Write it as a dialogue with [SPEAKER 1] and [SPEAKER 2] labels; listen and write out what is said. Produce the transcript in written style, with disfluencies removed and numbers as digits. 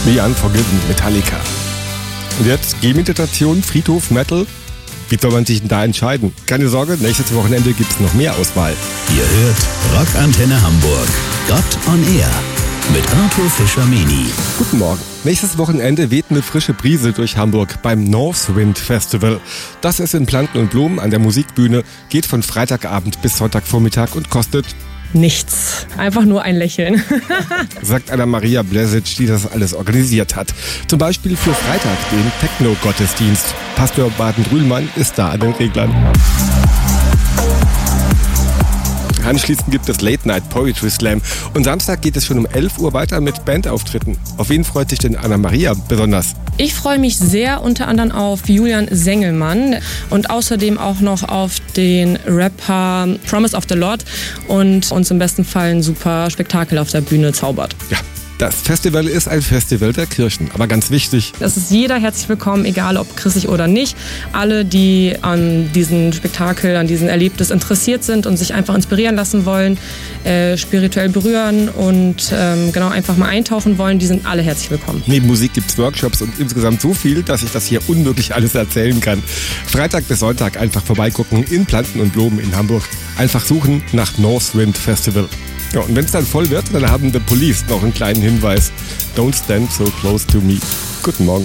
[SPEAKER 1] Me Unforgiven, Metallica. Und jetzt Gehmeditation, Friedhof, Metal. Wie soll man sich denn da entscheiden? Keine Sorge, nächstes Wochenende gibt es noch mehr Auswahl.
[SPEAKER 2] Ihr hört Rockantenne Hamburg. Gott on Air mit Arthur Fischer-Meni.
[SPEAKER 1] Guten Morgen. Nächstes Wochenende weht eine frische Brise durch Hamburg beim Northwind Festival. Das ist in Planten und Blumen an der Musikbühne, geht von Freitagabend bis Sonntagvormittag und kostet
[SPEAKER 3] nichts. Einfach nur ein Lächeln.
[SPEAKER 1] sagt Anna-Maria Blesic, die das alles organisiert hat. Zum Beispiel für Freitag, den Techno-Gottesdienst. Pastor Baden-Drühlmann ist da an den Reglern. Anschließend gibt es Late Night Poetry Slam. Und Samstag geht es schon um 11 Uhr weiter mit Bandauftritten. Auf wen freut sich denn Anna-Maria besonders?
[SPEAKER 3] Ich freue mich sehr unter anderem auf Julian Sengelmann und außerdem auch noch auf den Rapper Promise of the Lord und uns im besten Fall ein super Spektakel auf der Bühne zaubert.
[SPEAKER 1] Ja. Das Festival ist ein Festival der Kirchen, aber ganz wichtig.
[SPEAKER 3] Es ist jeder herzlich willkommen, egal ob christlich oder nicht. Alle, die an diesem Spektakel, an diesem Erlebnis interessiert sind und sich einfach inspirieren lassen wollen, spirituell berühren und genau einfach mal eintauchen wollen, die sind alle herzlich willkommen.
[SPEAKER 1] Neben Musik gibt es Workshops und insgesamt so viel, dass ich das hier unmöglich alles erzählen kann. Freitag bis Sonntag einfach vorbeigucken in Planten und Blumen in Hamburg. Einfach suchen nach Northwind Festival. Ja, und wenn es dann voll wird, dann haben The Police noch einen kleinen Hinweis. Don't stand so close to me. Guten Morgen.